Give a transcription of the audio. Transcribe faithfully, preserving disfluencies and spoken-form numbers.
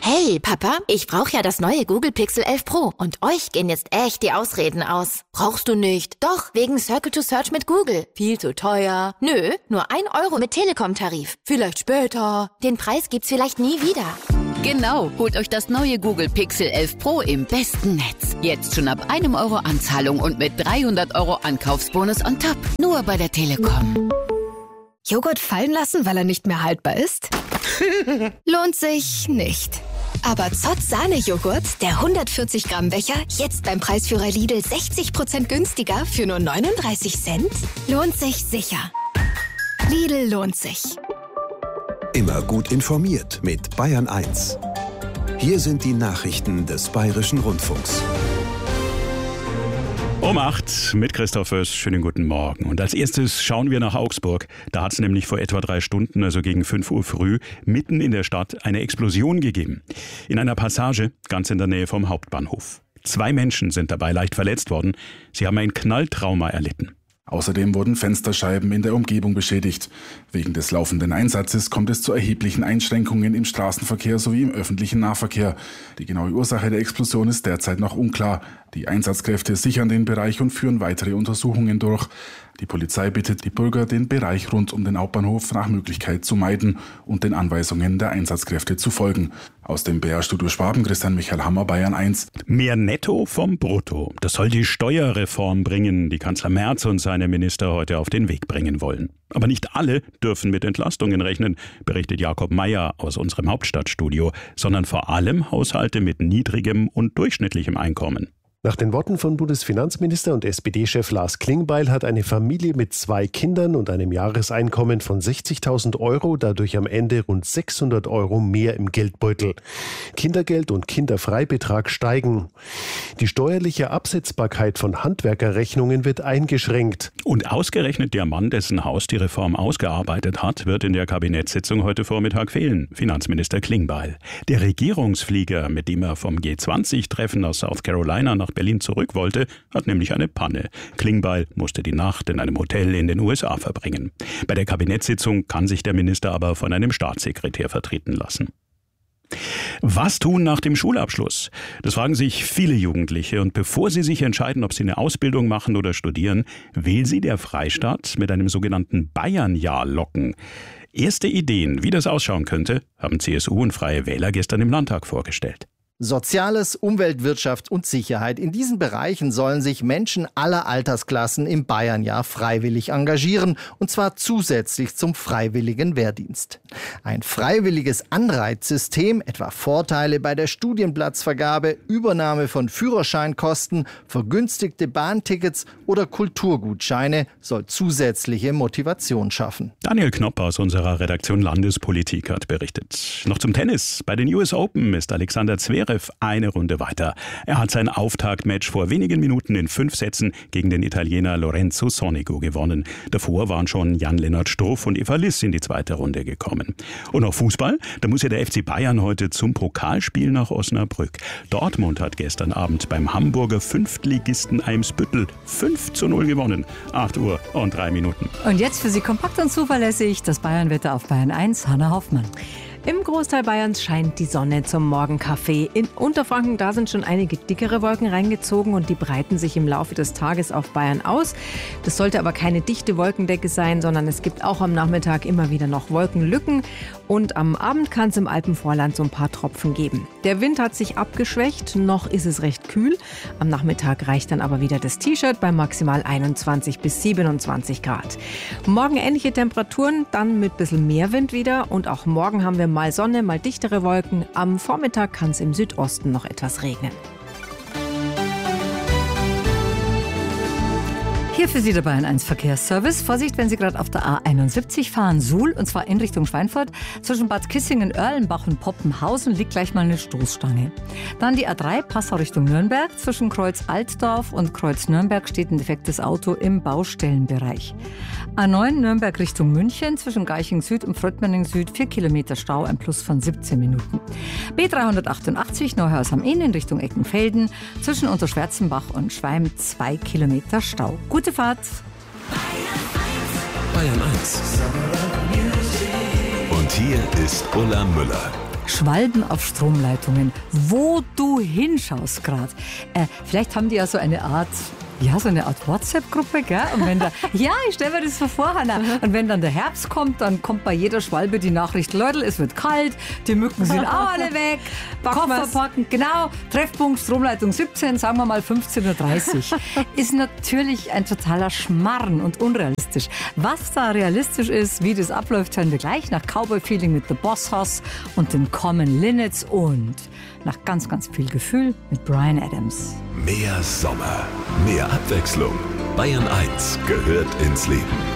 Hey, Papa, ich brauche ja das neue Google Pixel elf Pro und euch gehen jetzt echt die Ausreden aus. Brauchst du nicht? Doch, wegen Circle to Search mit Google. Viel zu teuer. Nö, nur ein Euro mit Telekom-Tarif. Vielleicht später. Den Preis gibt's vielleicht nie wieder. Genau, holt euch das neue Google Pixel elf Pro im besten Netz. Jetzt schon ab einem Euro Anzahlung und mit dreihundert Euro Ankaufsbonus on top. Nur bei der Telekom. Joghurt fallen lassen, weil er nicht mehr haltbar ist? Lohnt sich nicht. Aber Zott Sahne-Joghurt, der hundertvierzig Gramm Becher, jetzt beim Preisführer Lidl sechzig Prozent günstiger für nur neununddreißig Cent? Lohnt sich sicher. Lidl lohnt sich. Immer gut informiert mit Bayern eins. Hier sind die Nachrichten des Bayerischen Rundfunks. Um acht mit Christoph Föß. Schönen guten Morgen. Und als erstes schauen wir nach Augsburg. Da hat es nämlich vor etwa drei Stunden, also gegen fünf Uhr früh, mitten in der Stadt eine Explosion gegeben. In einer Passage ganz in der Nähe vom Hauptbahnhof. Zwei Menschen sind dabei leicht verletzt worden. Sie haben ein Knalltrauma erlitten. Außerdem wurden Fensterscheiben in der Umgebung beschädigt. Wegen des laufenden Einsatzes kommt es zu erheblichen Einschränkungen im Straßenverkehr sowie im öffentlichen Nahverkehr. Die genaue Ursache der Explosion ist derzeit noch unklar. Die Einsatzkräfte sichern den Bereich und führen weitere Untersuchungen durch. Die Polizei bittet die Bürger, den Bereich rund um den Hauptbahnhof nach Möglichkeit zu meiden und den Anweisungen der Einsatzkräfte zu folgen. Aus dem B R-Studio Schwaben, Christian Michael Hammer, Bayern eins. Mehr Netto vom Brutto. Das soll die Steuerreform bringen, die Kanzler Merz und seine Minister heute auf den Weg bringen wollen. Aber nicht alle dürfen mit Entlastungen rechnen, berichtet Jakob Meyer aus unserem Hauptstadtstudio, sondern vor allem Haushalte mit niedrigem und durchschnittlichem Einkommen. Nach den Worten von Bundesfinanzminister und S P D-Chef Lars Klingbeil hat eine Familie mit zwei Kindern und einem Jahreseinkommen von sechzigtausend Euro dadurch am Ende rund sechshundert Euro mehr im Geldbeutel. Kindergeld und Kinderfreibetrag steigen. Die steuerliche Absetzbarkeit von Handwerkerrechnungen wird eingeschränkt. Und ausgerechnet der Mann, dessen Haus die Reform ausgearbeitet hat, wird in der Kabinettssitzung heute Vormittag fehlen. Finanzminister Klingbeil. Der Regierungsflieger, mit dem er vom G zwanzig Treffen aus South Carolina nach Berlin zurück wollte, hat nämlich eine Panne. Klingbeil musste die Nacht in einem Hotel in den U S A verbringen. Bei der Kabinettssitzung kann sich der Minister aber von einem Staatssekretär vertreten lassen. Was tun nach dem Schulabschluss? Das fragen sich viele Jugendliche. Und bevor sie sich entscheiden, ob sie eine Ausbildung machen oder studieren, will sie der Freistaat mit einem sogenannten Bayernjahr locken. Erste Ideen, wie das ausschauen könnte, haben C S U und Freie Wähler gestern im Landtag vorgestellt. Soziales, Umwelt, Wirtschaft und Sicherheit. In diesen Bereichen sollen sich Menschen aller Altersklassen im Bayernjahr freiwillig engagieren, und zwar zusätzlich zum freiwilligen Wehrdienst. Ein freiwilliges Anreizsystem, etwa Vorteile bei der Studienplatzvergabe, Übernahme von Führerscheinkosten, vergünstigte Bahntickets oder Kulturgutscheine, soll zusätzliche Motivation schaffen. Daniel Knopp aus unserer Redaktion Landespolitik hat berichtet. Noch zum Tennis. Bei den U S Open ist Alexander Zverev eine Runde weiter. Er hat sein Auftaktmatch vor wenigen Minuten in fünf Sätzen gegen den Italiener Lorenzo Sonego gewonnen. Davor waren schon Jan-Lennart Struff und Eva Liss in die zweite Runde gekommen. Und noch Fußball? Da muss ja der F C Bayern heute zum Pokalspiel nach Osnabrück. Dortmund hat gestern Abend beim Hamburger Fünftligisten Eimsbüttel fünf zu null gewonnen. acht Uhr und drei Minuten. Und jetzt für Sie kompakt und zuverlässig das Bayernwetter auf Bayern eins, Hanna Hoffmann. Im Großteil Bayerns scheint die Sonne zum Morgenkaffee. In Unterfranken, da sind schon einige dickere Wolken reingezogen und die breiten sich im Laufe des Tages auf Bayern aus. Das sollte aber keine dichte Wolkendecke sein, sondern es gibt auch am Nachmittag immer wieder noch Wolkenlücken. Und am Abend kann es im Alpenvorland so ein paar Tropfen geben. Der Wind hat sich abgeschwächt, noch ist es recht kühl. Am Nachmittag reicht dann aber wieder das T-Shirt bei maximal einundzwanzig bis siebenundzwanzig Grad. Morgen ähnliche Temperaturen, dann mit ein bisschen mehr Wind wieder. Und auch morgen haben wir mal Sonne, mal dichtere Wolken. Am Vormittag kann es im Südosten noch etwas regnen. Hier für Sie der Bayern eins Verkehrsservice. Vorsicht, wenn Sie gerade auf der A einundsiebzig fahren, Suhl, und zwar in Richtung Schweinfurt. Zwischen Bad Kissingen, Erlenbach und Poppenhausen liegt gleich mal eine Stoßstange. Dann die A drei, Passau Richtung Nürnberg. Zwischen Kreuz Altdorf und Kreuz Nürnberg steht ein defektes Auto im Baustellenbereich. A neun, Nürnberg Richtung München. Zwischen Geiching Süd und Fröttmenning Süd vier Kilometer Stau, ein Plus von siebzehn Minuten. B dreihundertachtundachtzig, Neuhaus am Inn in Richtung Eckenfelden. Zwischen Unterschwärzenbach und Schweim zwei Kilometer Stau. Gute Fahrt. Bayern eins. Und hier ist Ulla Müller. Schwalben auf Stromleitungen, wo du hinschaust gerade. Äh, vielleicht haben die ja so eine Art... Ja, so eine Art WhatsApp-Gruppe, gell? Und wenn da, ja, ich stelle mir das so vor, Hanna. Und wenn dann der Herbst kommt, dann kommt bei jeder Schwalbe die Nachricht, Leute, es wird kalt, die Mücken sind auch alle weg, Koffer packen, genau, Treffpunkt Stromleitung siebzehn, sagen wir mal fünfzehn Uhr dreißig. Ist natürlich ein totaler Schmarrn und unrealistisch. Was da realistisch ist, wie das abläuft, hören wir gleich nach Cowboy Feeling mit The Boss Hoss und den Common Linnets und nach ganz, ganz viel Gefühl mit Bryan Adams. Mehr Sommer, mehr Abwechslung. Bayern eins gehört ins Leben.